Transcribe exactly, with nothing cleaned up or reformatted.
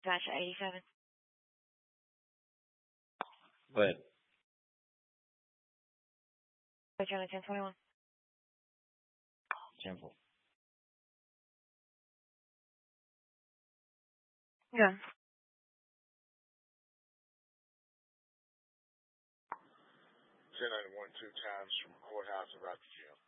dash eighty-seven. Go ahead. Channel ten twenty-one. Temple. Yeah. ten ninety-one two times from courthouse about the jail.